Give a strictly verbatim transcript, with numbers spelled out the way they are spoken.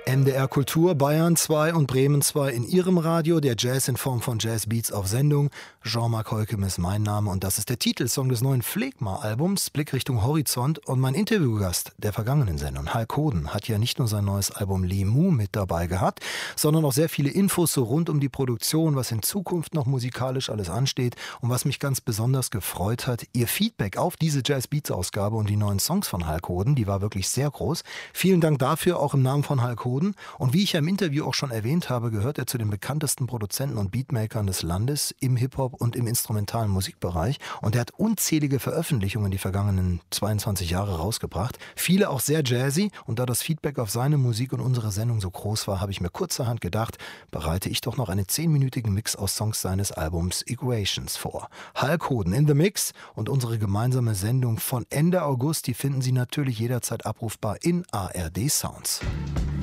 M D R Kultur, Bayern zwei und Bremen zwei in ihrem Radio, der Jazz in Form von Jazzbeats auf Sendung. Jean-Marc Holkem ist mein Name und das ist der Titelsong des neuen Phlegma-Albums, Blick Richtung Horizont. Und mein Interviewgast der vergangenen Sendung, Hulk Hoden, hat ja nicht nur sein neues Album Limu mit dabei gehabt, sondern auch sehr viele Infos so rund um die Produktion, was in Zukunft noch musikalisch alles ansteht. Und was mich ganz besonders gefreut hat, Ihr Feedback auf diese Jazzbeats-Ausgabe und die neuen Songs von Hulk Hoden, die war wirklich sehr groß. Vielen Dank dafür, auch im Namen von Hulk Hoden. Und wie ich ja im Interview auch schon erwähnt habe, gehört er zu den bekanntesten Produzenten und Beatmakern des Landes im Hip-Hop und im instrumentalen Musikbereich. Und er hat unzählige Veröffentlichungen die vergangenen zweiundzwanzig Jahre rausgebracht. Viele auch sehr jazzy. Und da das Feedback auf seine Musik und unsere Sendung so groß war, habe ich mir kurzerhand gedacht, bereite ich doch noch einen zehnminütigen Mix aus Songs seines Albums Equations vor. Hulk Hoden in the Mix und unsere gemeinsame Sendung von Ende August, die finden Sie natürlich jederzeit abrufbar in A R D Sounds.